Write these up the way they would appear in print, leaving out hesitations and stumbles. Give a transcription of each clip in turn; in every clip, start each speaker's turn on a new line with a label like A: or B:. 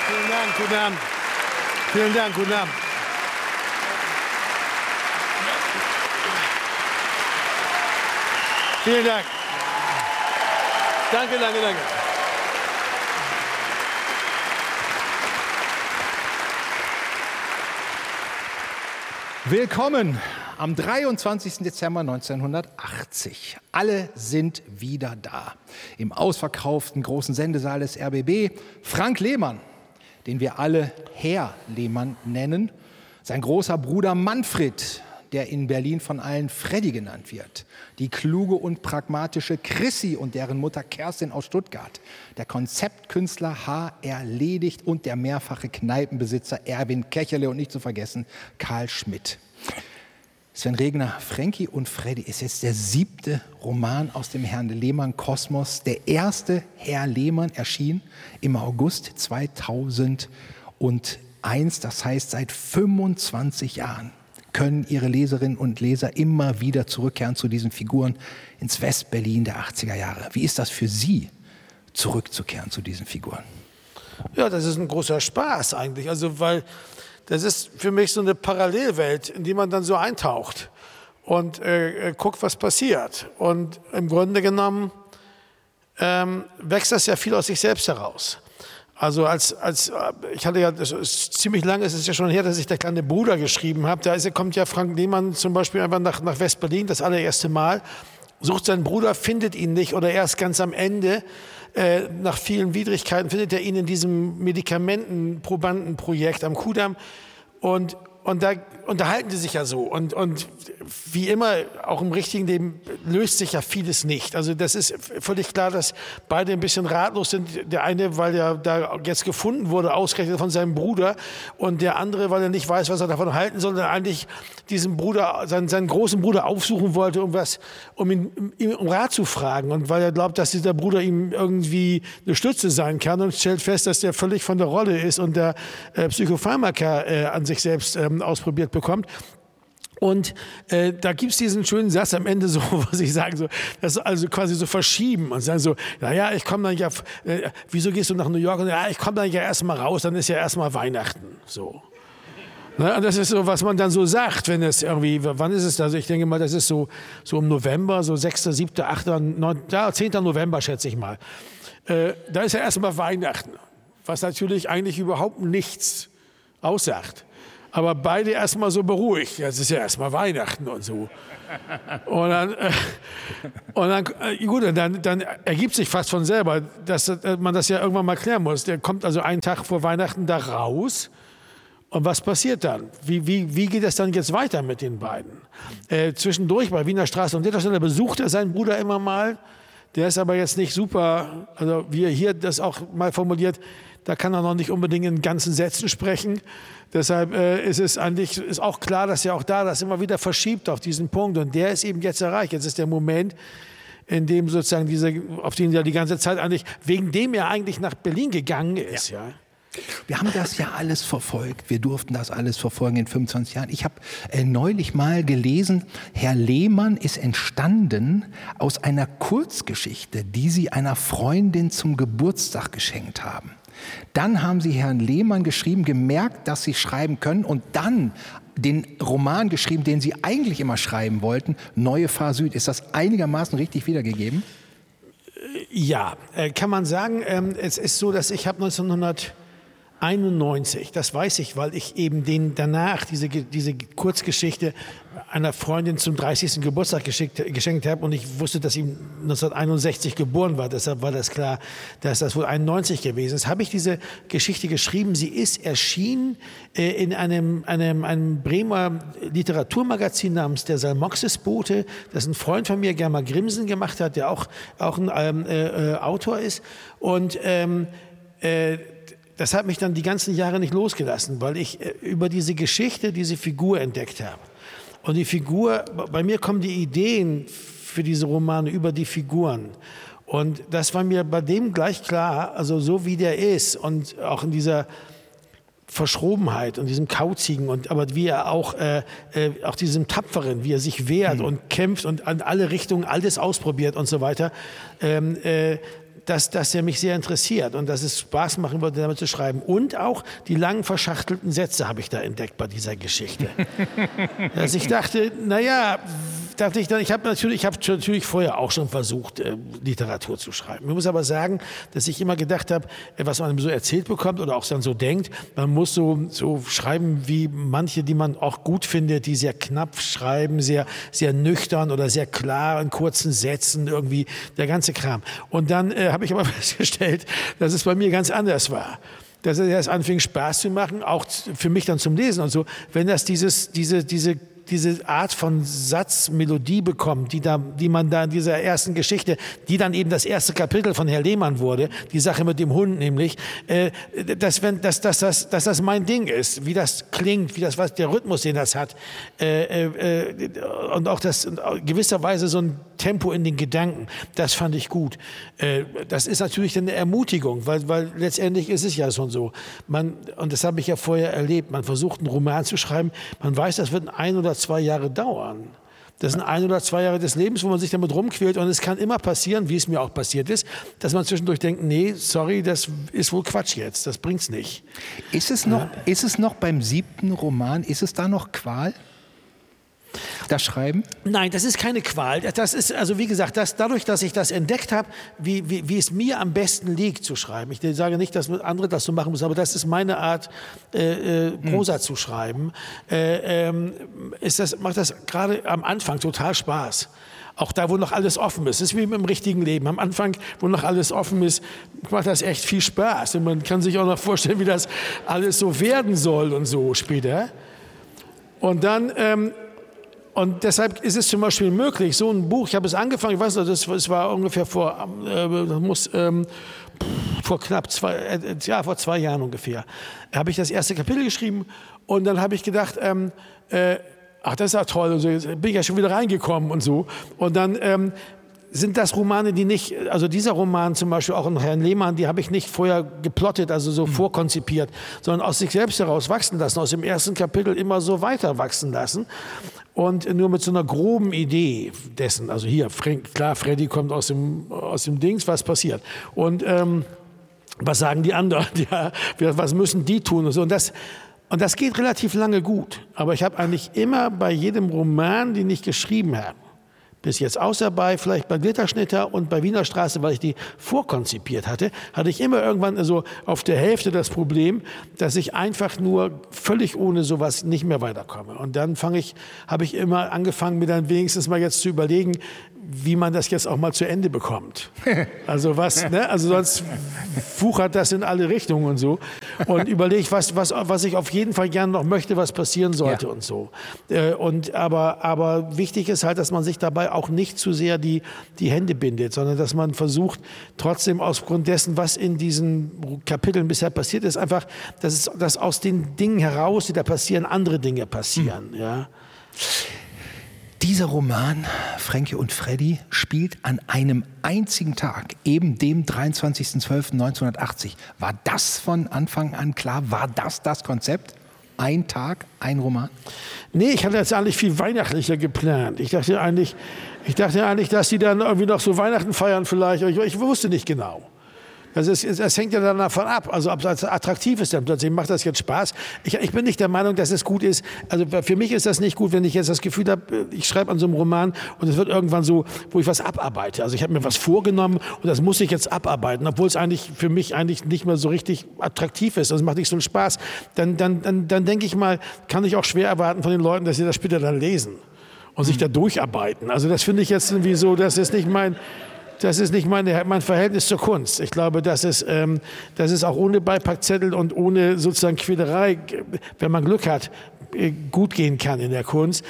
A: Vielen Dank, guten Abend. Vielen Dank, guten Abend. Vielen Dank. Danke, danke, danke.
B: Willkommen am 23. Dezember 1980. Alle sind wieder da. Im ausverkauften großen Sendesaal des RBB. Frank Lehmann, den wir alle Herr Lehmann nennen. Sein großer Bruder Manfred, der in Berlin von allen Freddy genannt wird. Die kluge und pragmatische Chrissy und deren Mutter Kerstin aus Stuttgart. Der Konzeptkünstler H.R. Ledigt und der mehrfache Kneipenbesitzer Erwin Kecherle und nicht zu vergessen Karl Schmidt. Sven Regner, Frankie und Freddy ist jetzt der 7. Roman aus dem Herrn Lehmann-Kosmos. Der erste Herr Lehmann erschien im August 2001, das heißt seit 25 Jahren. Können Ihre Leserinnen und Leser immer wieder zurückkehren zu diesen Figuren ins Westberlin der 80er Jahre. Wie ist das für Sie, zurückzukehren zu diesen Figuren?
A: Ja, das ist ein großer Spaß eigentlich. Also, weil das ist für mich so eine Parallelwelt, in die man dann so eintaucht und guckt, was passiert. Und im Grunde genommen wächst das ja viel aus sich selbst heraus. Also ich hatte ja, das ist ziemlich lange, es ist ja schon her, dass ich der kleine Bruder geschrieben habe. Kommt ja Frank Lehmann zum Beispiel einfach nach West-Berlin, das allererste Mal, sucht seinen Bruder, findet ihn nicht oder erst ganz am Ende, nach vielen Widrigkeiten, findet er ihn in diesem Medikamentenprobandenprojekt am Kudamm und da unterhalten sie sich ja so und wie immer, auch im richtigen Leben löst sich ja vieles nicht. Also das ist völlig klar, dass beide ein bisschen ratlos sind. Der eine, weil er da jetzt gefunden wurde, ausgerechnet von seinem Bruder und der andere, weil er nicht weiß, was er davon halten soll, und eigentlich diesen Bruder, seinen großen Bruder aufsuchen wollte, um ihn um Rat zu fragen und weil er glaubt, dass dieser Bruder ihm irgendwie eine Stütze sein kann und stellt fest, dass der völlig von der Rolle ist und der Psychopharmaka an sich selbst ausprobiert bekommt. Und da gibt es diesen schönen Satz am Ende so, was ich sage, so, das also quasi so verschieben und sagen so, naja, ich komme dann ja, wieso gehst du nach New York? Und ja, ich komme dann ja erstmal raus, dann ist ja erstmal Weihnachten, so. Ne? Und das ist so, was man dann so sagt, wenn es irgendwie, wann ist es? Also ich denke mal, das ist so im November, so 6., 7., 8., 9., ja, 10. November schätze ich mal. Da ist ja erstmal Weihnachten, was natürlich eigentlich überhaupt nichts aussagt. Aber beide erstmal so beruhigt. Jetzt ist ja erstmal Weihnachten und so. Und dann ergibt sich fast von selber, dass man das ja irgendwann mal klären muss. Der kommt also einen Tag vor Weihnachten da raus. Und was passiert dann? Wie geht es dann jetzt weiter mit den beiden? Zwischendurch bei Wiener Straße und Litterstelle besucht er seinen Bruder immer mal. Der ist aber jetzt nicht super, also wie er hier das auch mal formuliert, da kann er noch nicht unbedingt in ganzen Sätzen sprechen. Deshalb ist auch klar, dass er auch da das immer wieder verschiebt auf diesen Punkt. Und der ist eben jetzt erreicht. Jetzt ist der Moment, in dem sozusagen auf den er die ganze Zeit eigentlich, wegen dem er eigentlich nach Berlin gegangen ist. Ja.
B: Wir haben das ja alles verfolgt. Wir durften das alles verfolgen in 25 Jahren. Ich habe neulich mal gelesen, Herr Lehmann ist entstanden aus einer Kurzgeschichte, die Sie einer Freundin zum Geburtstag geschenkt haben. Dann haben Sie Herrn Lehmann geschrieben, gemerkt, dass Sie schreiben können und dann den Roman geschrieben, den Sie eigentlich immer schreiben wollten, Neue Fahr Süd. Ist das einigermaßen richtig wiedergegeben?
A: Ja, kann man sagen. Es ist so, dass ich habe 1991, das weiß ich, weil ich eben danach diese Kurzgeschichte einer Freundin zum 30. Geburtstag geschenkt habe und ich wusste, dass sie 1961 geboren war, deshalb war das klar, dass das wohl 91 gewesen ist. Habe ich diese Geschichte geschrieben, sie ist erschienen in einem Bremer Literaturmagazin namens der Salmoxis-Bote, das ein Freund von mir, Germa Grimsen, gemacht hat, der auch ein Autor ist und das hat mich dann die ganzen Jahre nicht losgelassen, weil ich über diese Geschichte, diese Figur entdeckt habe. Und die Figur, bei mir kommen die Ideen für diese Romane über die Figuren. Und das war mir bei dem gleich klar, also so wie der ist und auch in dieser Verschrobenheit und diesem Kauzigen, aber wie er auch diesem Tapferen, wie er sich wehrt und kämpft und an alle Richtungen alles ausprobiert und so weiter. dass er mich sehr interessiert und dass es Spaß machen würde, damit zu schreiben. Und auch die langen verschachtelten Sätze habe ich da entdeckt bei dieser Geschichte. Dass ich dachte, ich habe natürlich vorher auch schon versucht, Literatur zu schreiben. Ich muss aber sagen, dass ich immer gedacht habe, was man so erzählt bekommt oder auch dann so denkt, man muss so schreiben wie manche, die man auch gut findet, die sehr knapp schreiben, sehr, sehr nüchtern oder sehr klar in kurzen Sätzen, irgendwie der ganze Kram. Und dann habe ich aber festgestellt, dass es bei mir ganz anders war. Dass es erst anfing, Spaß zu machen, auch für mich dann zum Lesen und so, wenn das diese Art von Satzmelodie bekommt, die man da in dieser ersten Geschichte, die dann eben das erste Kapitel von Herr Lehmann wurde, die Sache mit dem Hund nämlich, dass das mein Ding ist, wie das klingt, was der Rhythmus, den das hat, und auch das in gewisser Weise so ein Tempo in den Gedanken, das fand ich gut. Das ist natürlich eine Ermutigung, weil letztendlich ist es ja schon so. Und das habe ich ja vorher erlebt, man versucht einen Roman zu schreiben, man weiß, das wird 1 oder 2 Jahre dauern. Das sind 1 oder 2 Jahre des Lebens, wo man sich damit rumquält. Und es kann immer passieren, wie es mir auch passiert ist, dass man zwischendurch denkt, nee, sorry, das ist wohl Quatsch jetzt, das bringt's nicht.
B: Ist es noch beim 7. Roman, ist es da noch Qual? Das Schreiben?
A: Nein, das ist keine Qual. Das ist, also wie gesagt, dadurch, dass ich das entdeckt habe, wie es mir am besten liegt zu schreiben. Ich sage nicht, dass andere das so machen müssen, aber das ist meine Art, Prosa zu schreiben. Macht das gerade am Anfang total Spaß. Auch da, wo noch alles offen ist. Es ist wie im richtigen Leben. Am Anfang, wo noch alles offen ist, macht das echt viel Spaß. Und man kann sich auch noch vorstellen, wie das alles so werden soll und so später. Und dann... Und deshalb ist es zum Beispiel möglich, so ein Buch, ich habe es angefangen, ich weiß nicht, das war ungefähr vor knapp 2 Jahren ungefähr, habe ich das erste Kapitel geschrieben und dann habe ich gedacht, ach, das ist ja toll, und so, jetzt bin ich ja schon wieder reingekommen und so. Und dann sind das Romane, die nicht, also dieser Roman zum Beispiel, auch in Herrn Lehmann, die habe ich nicht vorher geplottet, also so vorkonzipiert, sondern aus sich selbst heraus wachsen lassen, aus dem ersten Kapitel immer so weiter wachsen lassen. Und nur mit so einer groben Idee dessen, also hier, klar, Freddy kommt aus dem Dings, was passiert? Und was sagen die anderen? Ja, was müssen die tun? Und so. Und das geht relativ lange gut. Aber ich habe eigentlich immer bei jedem Roman, den ich geschrieben habe, bis jetzt, außer vielleicht bei Glitterschnitter und bei Wiener Straße, weil ich die vorkonzipiert hatte ich immer irgendwann so auf der Hälfte das Problem, dass ich einfach nur völlig ohne sowas nicht mehr weiterkomme. Und dann habe ich immer angefangen, mir dann wenigstens mal jetzt zu überlegen, wie man das jetzt auch mal zu Ende bekommt. Also also sonst wuchert das in alle Richtungen und so. Und überlege, was ich auf jeden Fall gerne noch möchte, was passieren sollte und so. Aber wichtig ist halt, dass man sich dabei auch nicht zu sehr die Hände bindet, sondern dass man versucht, trotzdem aufgrund dessen, was in diesen Kapiteln bisher passiert ist, einfach, dass aus den Dingen heraus, die da passieren, andere Dinge passieren. Ja.
B: Dieser Roman, Fränki und Freddy, spielt an einem einzigen Tag, eben dem 23.12.1980. War das von Anfang an klar? War das Konzept? Ein Tag, ein Roman?
A: Nee, ich hatte das eigentlich viel weihnachtlicher geplant. Ich dachte eigentlich, dass die dann irgendwie noch so Weihnachten feiern vielleicht. Ich wusste nicht genau. Das hängt ja dann davon ab, also ob es attraktiv ist, dann plötzlich macht das jetzt Spaß. Ich bin nicht der Meinung, dass es gut ist. Also für mich ist das nicht gut, wenn ich jetzt das Gefühl habe, ich schreibe an so einem Roman und es wird irgendwann so, wo ich was abarbeite. Also ich habe mir was vorgenommen und das muss ich jetzt abarbeiten, obwohl es eigentlich für mich eigentlich nicht mehr so richtig attraktiv ist. Also es macht nicht so einen Spaß. Dann denke ich mal, kann ich auch schwer erwarten von den Leuten, dass sie das später dann lesen und sich da durcharbeiten. Also das finde ich jetzt irgendwie so, das ist nicht mein Verhältnis zur Kunst. Ich glaube, dass es auch ohne Beipackzettel und ohne sozusagen Quälerei, wenn man Glück hat, gut gehen kann in der Kunst.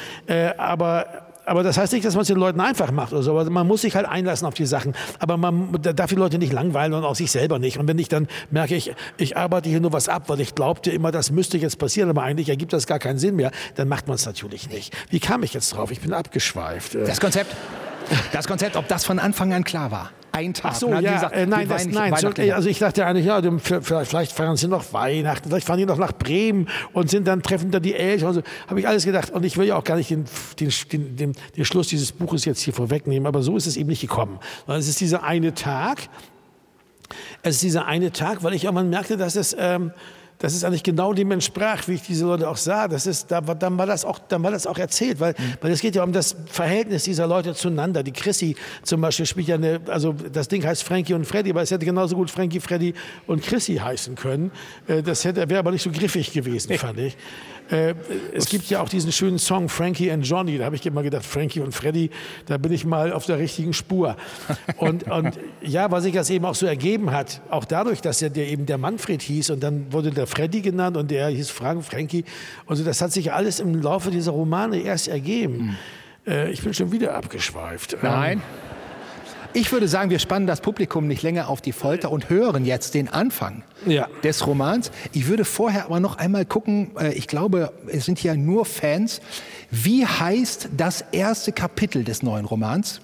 A: Aber das heißt nicht, dass man es den Leuten einfach macht oder so. Aber man muss sich halt einlassen auf die Sachen. Aber man darf die Leute nicht langweilen und auch sich selber nicht. Und wenn ich dann merke, ich arbeite hier nur was ab, weil ich glaubte immer, das müsste jetzt passieren, aber eigentlich ergibt das gar keinen Sinn mehr, dann macht man es natürlich nicht. Wie kam ich jetzt drauf? Ich bin abgeschweift.
B: Das Konzept, ob das von Anfang an klar war. Ein Tag.
A: Ach so, ja, nein. Also ich dachte eigentlich, ja, vielleicht feiern sie noch Weihnachten, vielleicht fahren die noch nach Bremen und treffen dann die Eltern. Also, habe ich alles gedacht. Und ich will ja auch gar nicht den Schluss dieses Buches jetzt hier vorwegnehmen, aber so ist es eben nicht gekommen. Sondern es ist dieser eine Tag, Es ist dieser eine Tag, weil ich auch mal merkte, dass es eigentlich genau dem entsprach, wie ich diese Leute auch sah. Dann war das auch erzählt, weil es geht ja um das Verhältnis dieser Leute zueinander. Die Chrissy zum Beispiel spielt ja also das Ding heißt Frankie und Freddy, aber es hätte genauso gut Frankie, Freddy und Chrissy heißen können. Wäre aber nicht so griffig gewesen, fand ich. Es gibt ja auch diesen schönen Song Frankie and Johnny, da habe ich immer gedacht, Frankie und Freddy, da bin ich mal auf der richtigen Spur. Und ja, weil sich das eben auch so ergeben hat, auch dadurch, dass der eben der Manfred hieß und dann wurde der Freddy genannt und der hieß Frankie. Also das hat sich alles im Laufe dieser Romane erst ergeben. Ich bin schon wieder abgeschweift.
B: Nein. Ich würde sagen, wir spannen das Publikum nicht länger auf die Folter und hören jetzt den Anfang des Romans. Ich würde vorher aber noch einmal gucken, ich glaube, es sind ja nur Fans. Wie heißt das erste Kapitel des neuen Romans?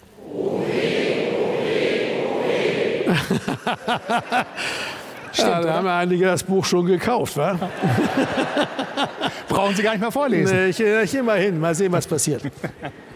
A: Stimmt, da haben einige das Buch schon gekauft, wa?
B: Brauchen Sie gar nicht mehr vorlesen.
A: Nee, ich gehe mal hin, mal sehen, was passiert.